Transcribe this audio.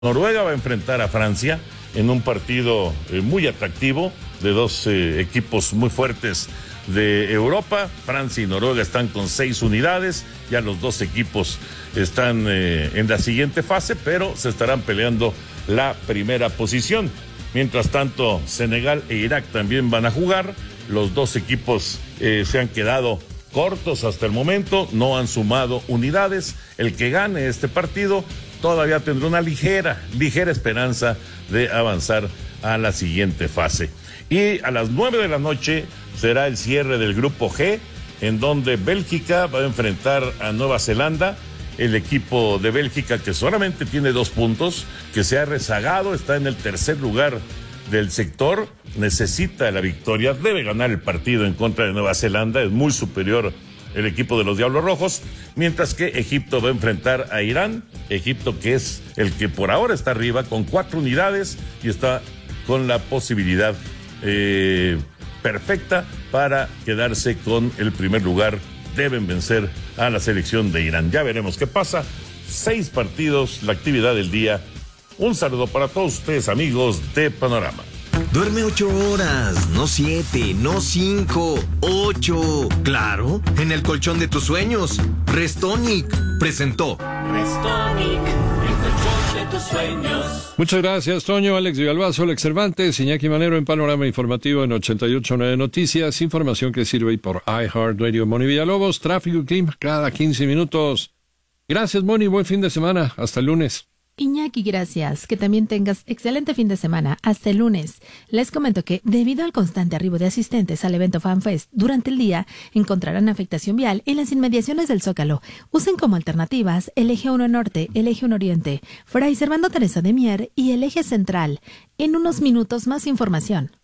Noruega va a enfrentar a Francia en un partido muy atractivo de dos equipos muy fuertes de Europa. Francia y Noruega están con 6 unidades, ya los dos equipos están en la siguiente fase, pero se estarán peleando la primera posición. Mientras tanto, Senegal e Irak también van a jugar. Los dos equipos se han quedado cortos hasta el momento, no han sumado unidades. El que gane este partido todavía tendrá una ligera esperanza de avanzar a la siguiente fase. Y a las 9 de la noche será el cierre del grupo G, en donde Bélgica va a enfrentar a Nueva Zelanda. El equipo de Bélgica, que solamente tiene 2 puntos, que se ha rezagado, está en el tercer lugar del sector, necesita la victoria, debe ganar el partido en contra de Nueva Zelanda, es muy superior el equipo de los Diablos Rojos, mientras que Egipto va a enfrentar a Irán. Egipto, que es el que por ahora está arriba con 4 unidades y está con la posibilidad perfecta para quedarse con el primer lugar. Deben vencer a la selección de Irán. Ya veremos qué pasa. 6 partidos, la actividad del día. Un saludo para todos ustedes, amigos de Panorama. Duerme 8 horas, no 7, no 5, 8. Claro, en el colchón de tus sueños. Restonic presentó. Restonic, el colchón de tus sueños. Muchas gracias, Toño, Alex Villalbazo, Alex Cervantes, Iñaki Manero en Panorama Informativo en 88.9 Noticias. Información que sirve por iHeartRadio. Moni Villalobos, tráfico y clima cada 15 minutos. Gracias, Moni, buen fin de semana. Hasta el lunes. Iñaki, gracias. Que también tengas excelente fin de semana. Hasta el lunes. Les comento que, debido al constante arribo de asistentes al evento FanFest, durante el día encontrarán afectación vial en las inmediaciones del Zócalo. Usen como alternativas el eje 1 Norte, el eje 1 Oriente, Fray Servando Teresa de Mier y el eje Central. En unos minutos más información.